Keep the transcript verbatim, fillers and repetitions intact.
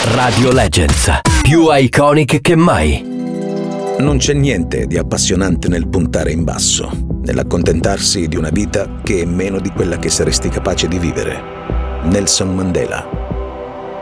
Radio Legends, più iconic che mai. Non c'è niente di appassionante nel puntare in basso, nell'accontentarsi di una vita che è meno di quella che saresti capace di vivere. Nelson Mandela.